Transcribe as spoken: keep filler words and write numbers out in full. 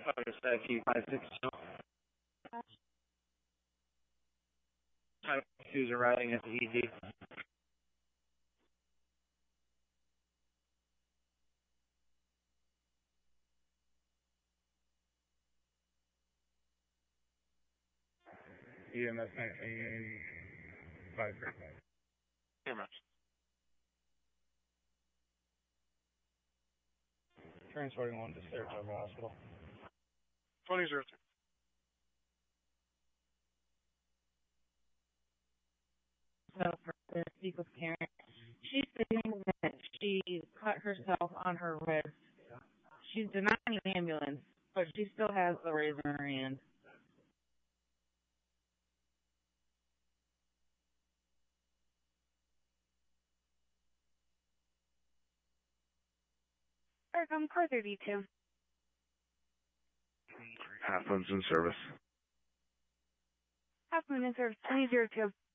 Key five six two. Time twos are riding at the E D. E M S nineteen five three five. Here, much. Transporting one to Saratoga Hospital. twenty zero two. So for to speak with Karen, she's saying that she cut herself on her wrist. She's denying the ambulance, but she still has the razor in her hand. Arkham car thirty-two. Half Moon's in service. Half Moon in service twenty zero two.